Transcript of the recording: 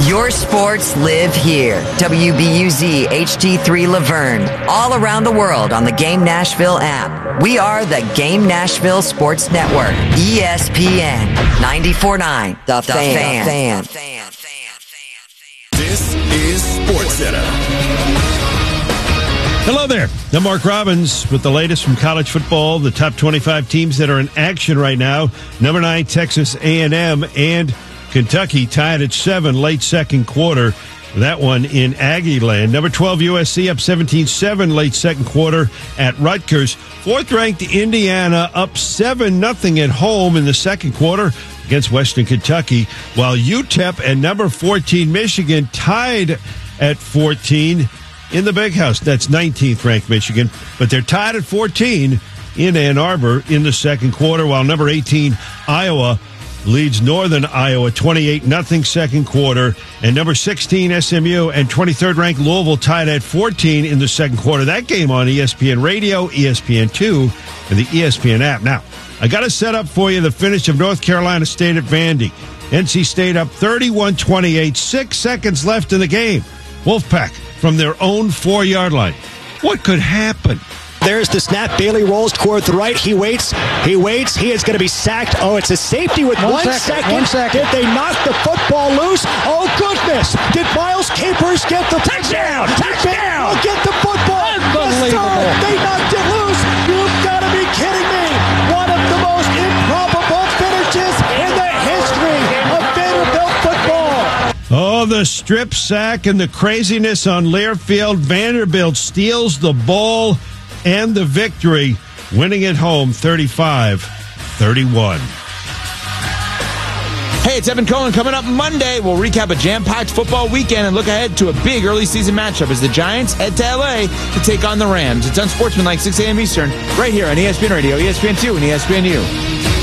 Your sports live here. WBUZ HD3 Laverne. All around the world on the Game Nashville app. We are the Game Nashville Sports Network. ESPN 94.9. The Fan. This is SportsCenter. Hello there. I'm Mark Robbins with the latest from college football, the top 25 teams that are in action right now. Number 9, Texas A&M and Kentucky tied at 7 late second quarter. That one in Aggie land. Number 12, USC up 17-7 late second quarter at Rutgers. 4th-ranked Indiana up 7-0 at home in the second quarter against Western Kentucky, while UTEP and number 14 Michigan tied at 14 in the Big House. That's 19th ranked Michigan, but they're tied at 14 in Ann Arbor in the second quarter, while number 18 Iowa leads Northern Iowa 28-0 second quarter, and number 16 SMU and 23rd ranked Louisville tied at 14 in the second quarter. That game on ESPN Radio, ESPN2, and the ESPN app. Now, I got to set up for you the finish of North Carolina State at Vandy. NC State up 31-28, 6 seconds left in the game. Wolfpack from their own 4-yard line. What could happen? There's the snap. Bailey rolls toward the right. He waits. He is going to be sacked. Oh, it's a safety with 1 second. 1 second. Did they knock the football loose? Oh, goodness. Did Miles Capers get the touchdown? Touchdown. Oh, get the football. Unbelievable. They knocked it loose. You've got to be kidding me. One of the most improbable finishes in the history of Vanderbilt football. Oh, the strip sack and the craziness on Learfield. Vanderbilt steals the ball and the victory, winning at home 35-31. Hey, it's Evan Cohen. Coming up Monday, we'll recap a jam-packed football weekend and look ahead to a big early season matchup as the Giants head to L.A. to take on the Rams. It's Unsportsmanlike, 6 a.m. Eastern, right here on ESPN Radio, ESPN2, and ESPNU.